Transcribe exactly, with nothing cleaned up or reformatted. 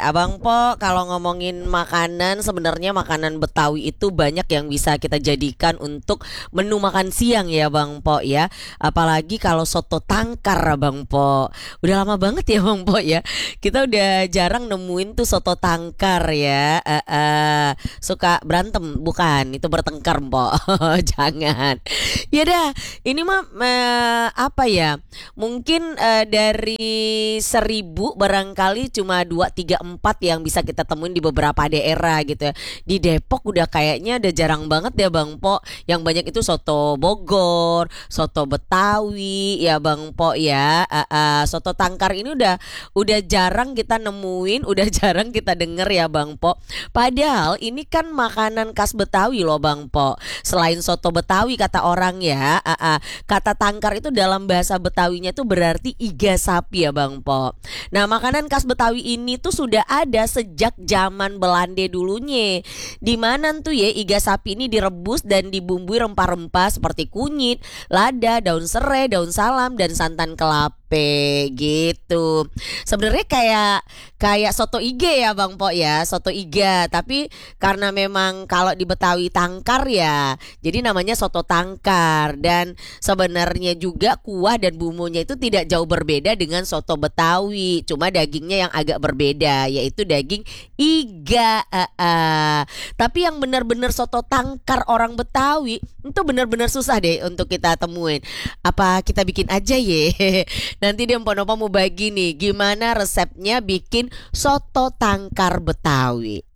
Abang Po, kalau ngomongin makanan, sebenarnya makanan Betawi itu banyak yang bisa kita jadikan untuk menu makan siang ya Bang Po ya. Apalagi kalau soto tangkar Bang Po. Udah lama banget ya Bang Po ya. Kita udah jarang nemuin tuh soto tangkar ya. Eh, eh, suka berantem, bukan? Itu bertengkar Po. Jangan. Ya dah, ini mah eh, apa ya? Mungkin eh, dari seribu barangkali cuma dua tiga empat yang bisa kita temuin di beberapa daerah gitu ya. Di Depok udah kayaknya udah jarang banget ya Bang Po. Yang banyak itu soto Bogor, soto Betawi ya Bang Po ya. Ah, ah, soto tangkar ini udah udah jarang kita nemuin, udah jarang kita denger ya Bang Po. Padahal ini kan makanan khas Betawi loh Bang Po. Selain soto Betawi kata orang ya, ah, ah, kata tangkar itu dalam bahasa Betawinya itu berarti iga sapi ya Bang Po. Nah, makanan khas Betawi ini tuh sudah ada sejak zaman Belanda dulunya. Di mana tuh ya iga sapi ini direbus dan dibumbui rempah-rempah seperti kunyit, lada, daun serai, daun salam dan santan kelapa gitu. Sebenarnya kayak kayak soto ige ya Bang Po ya, soto iga. Tapi karena memang kalau di Betawi tangkar ya, jadi namanya soto tangkar. Dan sebenarnya juga kuah dan bumbunya itu tidak jauh berbeda dengan soto Betawi, cuma dagingnya yang agak berbeda, yaitu daging iga. Eh, eh. Tapi yang benar-benar soto tangkar orang Betawi itu benar-benar susah deh untuk kita temuin. Apa kita bikin aja ye? Nanti dia Mponopo mau bagi nih gimana resepnya bikin soto tangkar Betawi.